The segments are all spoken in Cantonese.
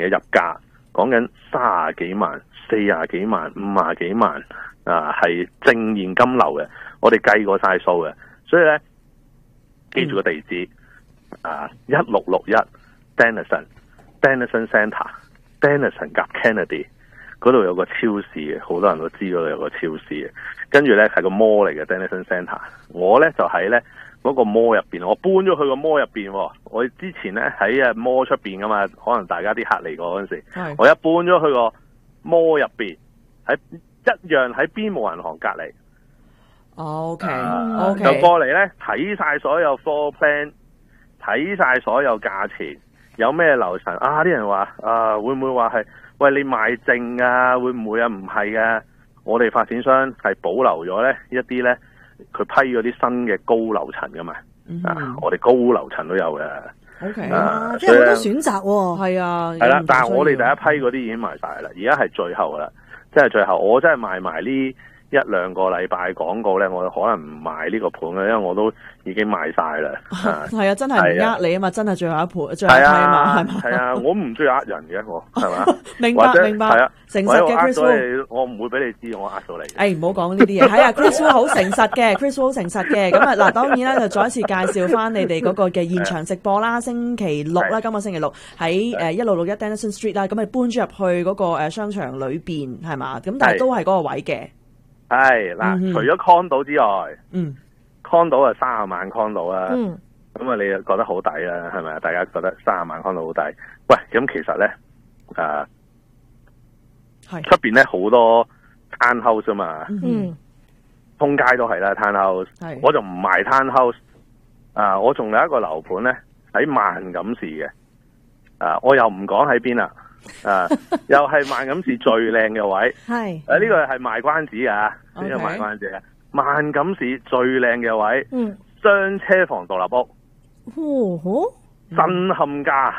嘅入價，講緊30幾萬、40幾萬、50幾萬係正現金流嘅，我哋計過晒數嘅，所以咧記住個地址1661 Denison Centre。Denison 夾 Kennedy 嗰度有個超市嘅，好多人都知嗰度有個超市嘅。跟住咧係個 mall 嚟嘅 Denison Centre。我咧就喺咧嗰個 mall 入邊，我搬咗去個 mall 入邊。我之前咧喺mall 出邊噶嘛，可能大家啲客嚟過嗰陣時，我一搬咗去個 mall 入邊，喺一樣喺邊務銀行隔離。 OK， 就過嚟咧睇晒所有 floor plan， 睇晒所有價錢。有咩流程啊？啲人話會唔會話係喂你賣剩啊？會唔會啊？唔係啊！我哋發展商係保留咗咧一啲咧，佢批咗啲新嘅高樓層噶嘛。我哋高樓層都有嘅。 OK， 即係好多選擇喎。 係啊， 係啦。但係我哋第一批嗰啲已經賣晒啦，而家係最後啦，即係最後。我真係賣埋呢1-2個禮拜廣告咧，我可能唔賣呢個盤嘅，因為我都已經賣晒啦。 係啊，真係唔呃你啊嘛，真係最後一盤，最後一批嘛，係嘛？ 係啊，我唔中意呃人嘅，我係嘛？ 明白。係啊，誠實嘅 Chris Wu， 我唔會俾你知我呃到你。 誒，唔好講呢啲嘢。係啊，Chris Wu 好誠實嘅，Chris Wu 好誠實嘅。咁啊，嗱，當然啦，就再一次介紹翻你哋嗰個嘅現場直播啦。星期六啦，今個星期六喺1661 Denison Street 啦，咁啊搬咗入去嗰個商場裏邊係嘛？咁但係都係嗰個位嘅。 係嗱，除咗 condo 之外，condo 啊30萬 condo 啊，咁啊你又覺得好抵啦，係咪啊？大家覺得30萬 condo 好抵？喂，咁其實咧，出邊咧好多 townhouse 啊嘛，通街都係啦 townhouse，我就唔賣 townhouse，我仲有一個樓盤咧喺萬錦市嘅，我又唔講喺邊啦。又係萬錦市最靚嘅位，係呢個係賣關子啊，呢個賣關子啊。萬錦市最靚嘅位，雙車房獨立屋，震撼價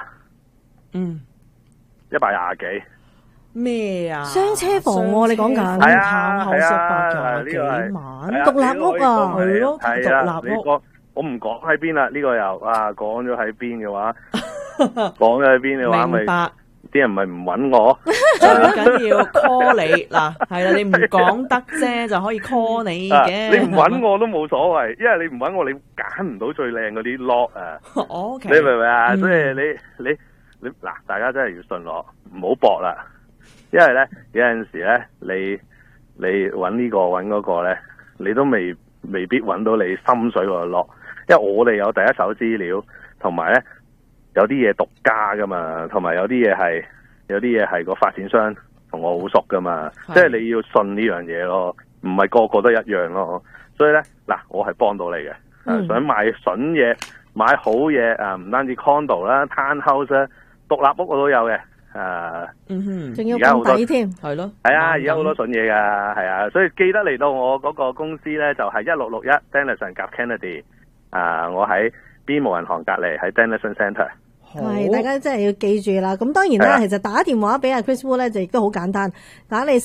，120幾咩啊？ 雙車房喎，你講緊係啊 ，120幾萬獨立屋啊，係咯，獨立屋。 我唔講喺邊啦，呢個又講咗喺邊嘅話，講咗喺邊嘅話咪。啲人咪唔揾我， 最緊要 call 你嗱，係啦，你唔講得啫，就可以 call 你嘅。 你唔揾我都冇所謂，因為你唔揾我，你揀唔到最靚嗰啲 lot 啊。 OK， 你明唔明啊？所以你嗱，大家真係要信我，唔好搏啦。因為咧有陣時咧，你揾呢個揾嗰個咧，你都未必揾到你心水個 lot，因為我哋有第一手資料，同埋咧。有啲嘢獨家噶嘛，同埋有啲嘢係個發展商同我好熟噶嘛，即係你要信呢樣嘢咯，唔係個個都一樣咯。所以咧嗱，我係幫到你嘅，想買筍嘢、買好嘢啊，唔單止 condo 啦、townhouse 啦、獨立屋我都有嘅， 仲要咁抵添， 係咯， 係啊，而家好多筍嘢噶，係啊，所以記得嚟到我嗰個公司咧，就係1661 Denison 夾 Kennedy，我喺邊務銀行隔離喺 Denison Centre。 係，大家真係要記住啦。咁當然啦，其實打電話俾阿 Chris Wu 咧，就亦都好簡單，打你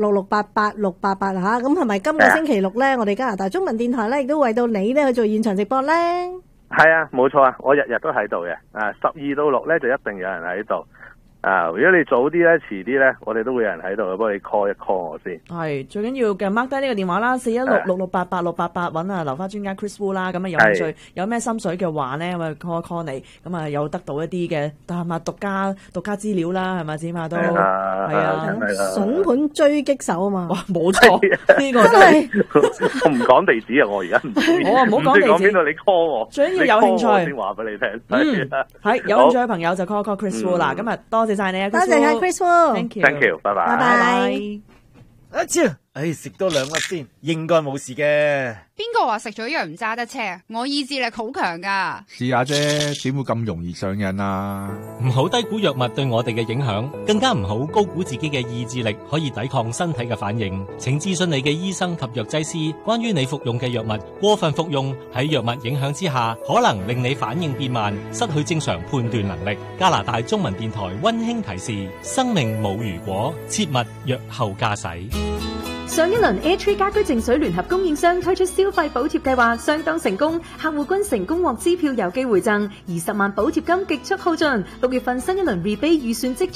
4166688688吓。咁係咪今個星期六咧，我哋加拿大中文電台咧，亦都為到你咧去做現場直播咧？ 係啊，冇錯啊，我日日都喺度嘅。12到6咧就一定有人喺度。如果你早啲咧，遲啲咧，我哋都會有人喺度嘅，幫你 call 一 call 我先。 係最緊要嘅 mark 低呢個電話啦，4166688688揾留翻專家 Chris Wu 啦。咁有興趣有咩心水嘅話咧，咁啊 call 你，咁啊有得到一啲嘅獨家資料啦，係咪起碼都係啊？ 筍盤追擊手啊嘛， 哇，冇錯，呢個真係我唔講地址啊，我而家唔好唔好講地址， 邊度你 call 我， 最緊要有興趣先話俾你聽。 係有興趣嘅朋友就 call Chris Wu 啦。今日多謝晒你啊， 多謝晒 Chris Wu，Thank you，拜拜， 拜拜。 食多2粒先，應該冇事嘅。 邊個話食咗藥唔揸得車？我意志力好強噶。 試下啫，點會咁容易上癮啊？ 唔好低估藥物對我哋嘅影響，更加唔好高估自己嘅意志力可以抵抗身體嘅反應。請諮詢你嘅醫生及藥劑師，關於你服用嘅藥物過分服用喺藥物影響之下，可能令你反應變慢，失去正常判斷能力。加拿大中文電台溫馨提示：生命冇如果，切勿藥後駕駛。 上一輪 A3 家居淨水聯合供應商推出消費補貼計劃相當成功，客戶均成功獲支票有機回贈，而10萬補貼金極速耗盡。6月份新一輪 rebate 預算即